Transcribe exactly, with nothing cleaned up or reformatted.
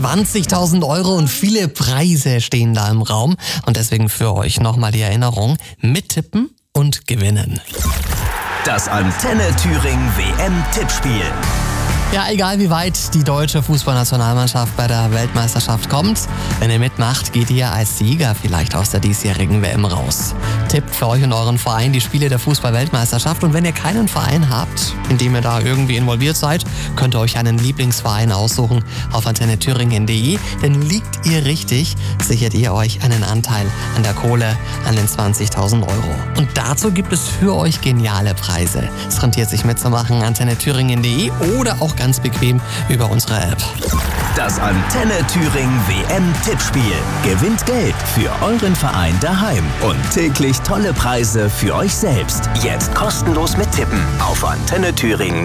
zwanzigtausend Euro und viele Preise stehen da im Raum. Und deswegen für euch nochmal die Erinnerung: mittippen und gewinnen. Das Antenne Thüringen W M-Tippspiel. Ja, egal wie weit die deutsche Fußballnationalmannschaft bei der Weltmeisterschaft kommt, wenn ihr mitmacht, geht ihr als Sieger vielleicht aus der diesjährigen W M raus. Tippt für euch und euren Verein die Spiele der Fußball-Weltmeisterschaft, und wenn ihr keinen Verein habt, in dem ihr da irgendwie involviert seid, könnt ihr euch einen Lieblingsverein aussuchen auf antenne thüringen punkt de, denn liegt ihr richtig, sichert ihr euch einen Anteil an der Kohle, an den zwanzigtausend Euro. Und dazu gibt es für euch geniale Preise. Es rentiert sich mitzumachen, antenne thüringen punkt de oder auch ganz bequem über unsere App. Das Antenne Thüringen W M-Tippspiel. Gewinnt Geld für euren Verein daheim und täglich tolle Preise für euch selbst. Jetzt kostenlos mittippen auf antenne thüringen